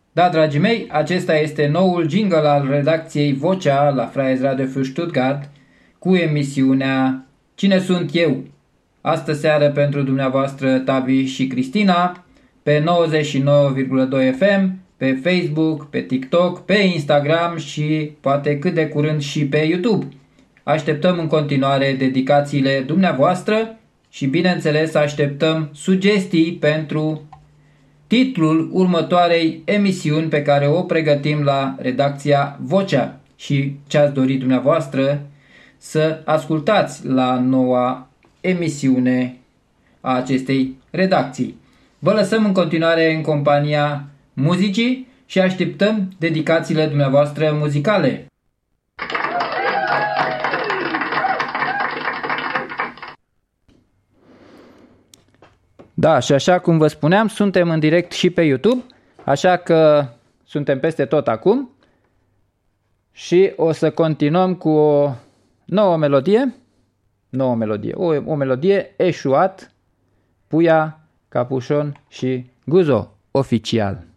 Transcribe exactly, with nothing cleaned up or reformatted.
Da, dragii mei, acesta este noul jingle al redacției Vocea la Freies Radio für Stuttgart cu emisiunea Cine sunt eu? Astă seară pentru dumneavoastră Tavi și Cristina pe nouăzeci și nouă virgulă doi F M, pe Facebook, pe TikTok, pe Instagram și poate cât de curând și pe YouTube. Așteptăm în continuare dedicațiile dumneavoastră și bineînțeles așteptăm sugestii pentru titlul următoarei emisiuni pe care o pregătim la redacția Vocea și ce ați dorit dumneavoastră să ascultați la noua emisiune a acestei redacții. Vă lăsăm în continuare în compania muzicii și așteptăm dedicațiile dumneavoastră muzicale. Da, și așa cum vă spuneam, suntem în direct și pe YouTube, așa că suntem peste tot acum și o să continuăm cu o nouă melodie, nouă melodie, o, o melodie Eșuat, Puia, Capușon și Guzo, oficial.